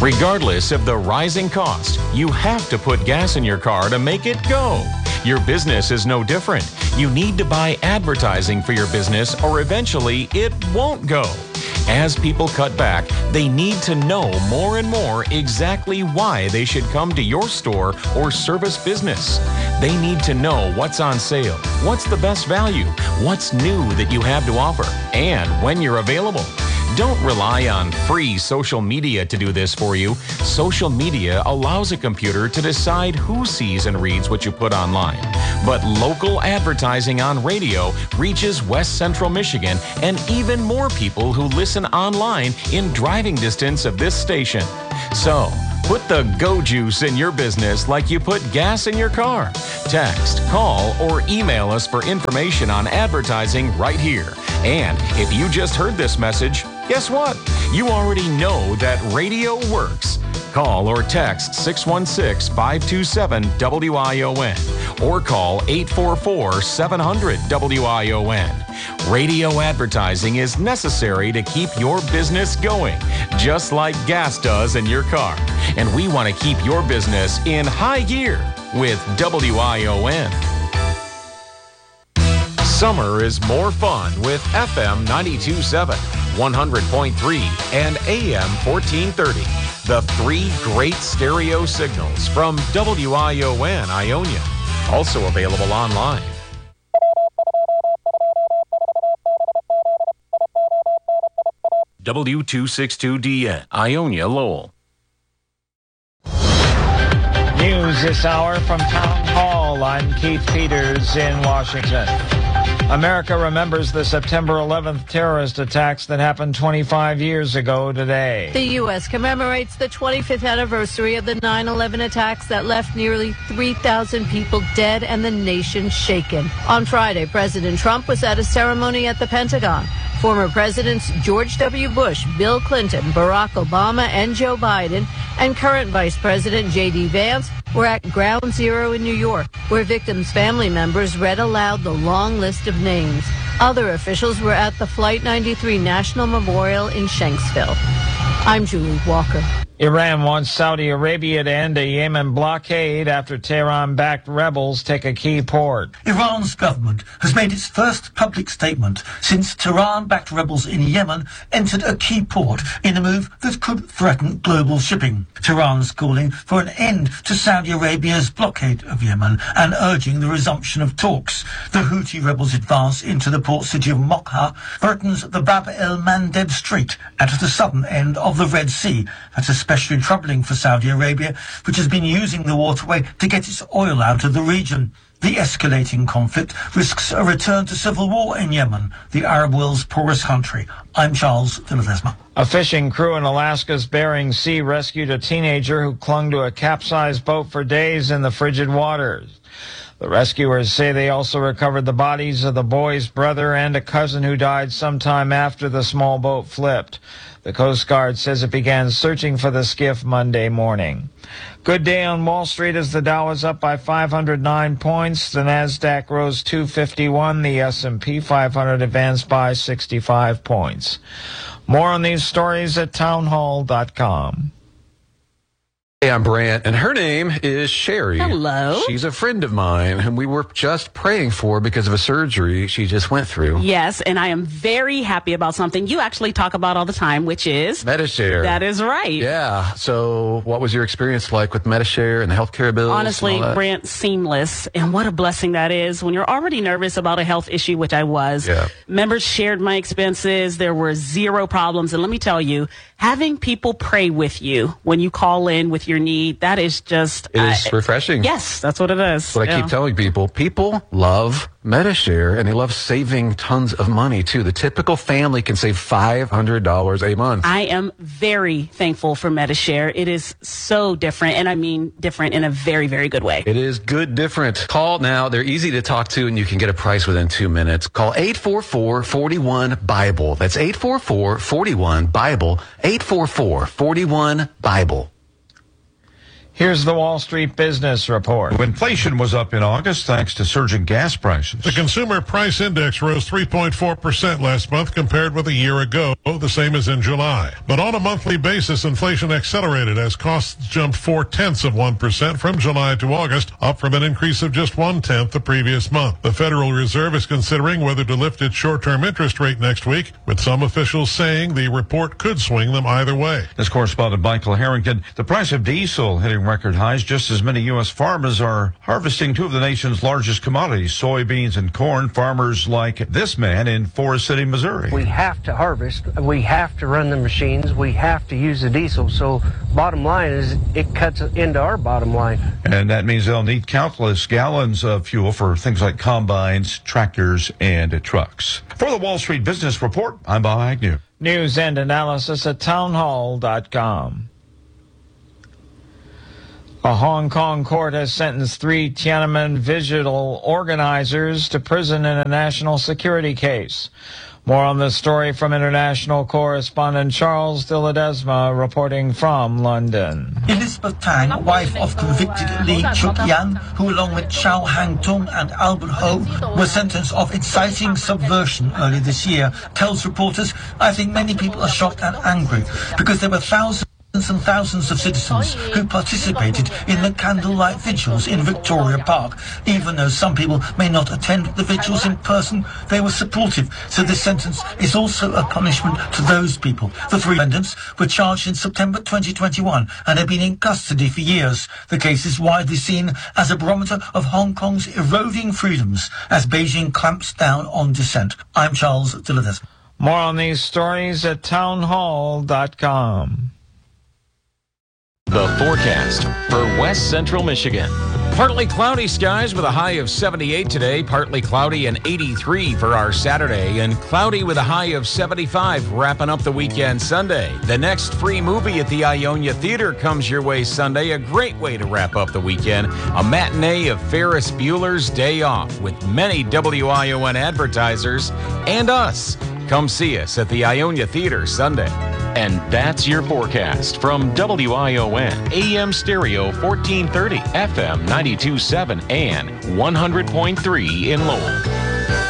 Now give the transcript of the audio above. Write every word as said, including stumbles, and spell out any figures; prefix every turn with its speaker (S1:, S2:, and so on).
S1: Regardless of the rising cost, you have to put gas in your car to make it go. Your business is no different. You need to buy advertising for your business or eventually it won't go. As people cut back, they need to know more and more exactly why they should come to your store or service business. They need to know what's on sale, what's the best value, what's new that you have to offer, and when you're available. Don't rely on free social media to do this for you. Social media allows a computer to decide who sees and reads what you put online. But local advertising on radio reaches West Central Michigan and even more people who listen online in driving distance of this station. So, put the go juice in your business like you put gas in your car. Text, call, or email us for information on advertising right here. And if you just heard this message, guess what? You already know that radio works. Call or text six one six, five two seven, W I O N or call eight four four, seven hundred, W I O N. Radio advertising is necessary to keep your business going, just like gas does in your car. And we want to keep your business in high gear with W I O N. Summer is more fun with F M ninety-two point seven, one hundred point three, and A M fourteen thirty. The three great stereo signals from W I O N Ionia. Also available online. W two sixty-two D N, Ionia, Lowell.
S2: News this hour from Town Hall. I'm Keith Peters in Washington. America remembers the September eleventh terrorist attacks that happened twenty-five years ago today.
S3: The U S commemorates the twenty-fifth anniversary of the nine eleven attacks that left nearly three thousand people dead and the nation shaken. On Friday, President Trump was at a ceremony at the Pentagon. Former Presidents George W. Bush, Bill Clinton, Barack Obama, and Joe Biden, and current Vice President J D. Vance were at Ground Zero in New York, where victims' family members read aloud the long list of names. Other officials were at the Flight ninety-three National Memorial in Shanksville. I'm Julie Walker.
S2: Iran wants Saudi Arabia to end a Yemen blockade after Tehran-backed rebels take a key port.
S4: Iran's government has made its first public statement since Tehran-backed rebels in Yemen entered a key port in a move that could threaten global shipping. Tehran's calling for an end to Saudi Arabia's blockade of Yemen and urging the resumption of talks. The Houthi rebels' advance into the port city of Mokha threatens the Bab el-Mandeb Strait at the southern end of the Red Sea. That's especially troubling for Saudi Arabia, which has been using the waterway to get its oil out of the region. The escalating conflict risks a return to civil war in Yemen, the Arab world's poorest country. I'm Charles de Ledesma.
S2: A fishing crew in Alaska's Bering Sea rescued a teenager who clung to a capsized boat for days in the frigid waters. The rescuers say they also recovered the bodies of the boy's brother and a cousin who died sometime after the small boat flipped. The Coast Guard says it began searching for the skiff Monday morning. Good day on Wall Street as the Dow is up by five hundred nine points. The Nasdaq rose two fifty-one. The S and P five hundred advanced by sixty-five points. More on these stories at townhall dot com.
S5: Hey, I'm Brant, and her name is Sherry.
S6: Hello.
S5: She's a friend of mine, and we were just praying for because of a surgery she just went through.
S6: Yes, and I am very happy about something you actually talk about all the time, which is...
S5: Medi-Share.
S6: That is right.
S5: Yeah. So what was your experience like with Medi-Share and the healthcare bills?
S6: Honestly, Brant, seamless. And what a blessing that is when you're already nervous about a health issue, which I was.
S5: Yeah.
S6: Members shared my expenses. There were zero problems. And let me tell you, having people pray with you when you call in with your need, that is just...
S5: It is uh, refreshing.
S6: Yes, that's what it is.
S5: That's what
S6: yeah.
S5: I keep telling people. People love Medi-Share, and they love saving tons of money, too. The typical family can save five hundred dollars a month.
S6: I am very thankful for Medi-Share. It is so different, and I mean different in a very, very good way.
S5: It is good different. Call now. They're easy to talk to, and you can get a price within two minutes. Call eight four four, four one, BIBLE. That's eight four four, four one, BIBLE. eight four four, four one, BIBLE.
S2: Here's the Wall Street Business Report.
S7: Inflation was up in August thanks to surging gas prices.
S8: The Consumer Price Index rose three point four percent last month compared with a year ago, the same as in July. But on a monthly basis, inflation accelerated as costs jumped four-tenths of one percent from July to August, up from an increase of just one-tenth the previous month. The Federal Reserve is considering whether to lift its short-term interest rate next week, with some officials saying the report could swing them either way.
S7: As correspondent Michael Harrington, the price of diesel hitting record highs just as many U S farmers are harvesting two of the nation's largest commodities, soybeans and corn. Farmers like this man in Forest City, Missouri.
S9: We have to harvest. We have to run the machines. We have to use the diesel. So bottom line is it cuts into our bottom line.
S7: And that means they'll need countless gallons of fuel for things like combines, tractors, and trucks. For the Wall Street Business Report, I'm Bob Agnew.
S2: News and analysis at townhall dot com. A Hong Kong court has sentenced three Tiananmen vigil organizers to prison in a national security case. More on this story from international correspondent Charles de Ledesma reporting from London.
S4: Elizabeth Tang, wife of convicted Lee Chuk-yan, who along with Chow Hang-tung and Albert Ho were sentenced of inciting subversion earlier this year, tells reporters, "I think many people are shocked and angry because there were thousands and thousands of citizens who participated in the candlelight vigils in Victoria Park. Even though some people may not attend the vigils in person, they were supportive. So this sentence is also a punishment to those people." The three defendants were charged in September twenty twenty-one and have been in custody for years. The case is widely seen as a barometer of Hong Kong's eroding freedoms as Beijing clamps down on dissent. I'm Charles de Ledesma.
S2: More on these stories at townhall dot com.
S1: The forecast for West Central Michigan. Partly cloudy skies with a high of seventy-eight today, partly cloudy and eighty-three for our Saturday, and cloudy with a high of seventy-five wrapping up the weekend Sunday. The next free movie at the Ionia Theater comes your way Sunday, a great way to wrap up the weekend. A matinee of Ferris Bueller's Day Off with many W I O N advertisers and us. Come see us at the Ionia Theater Sunday. And that's your forecast from W I O N, A M Stereo fourteen thirty, F M ninety-two point seven, and one hundred point three in Lowell.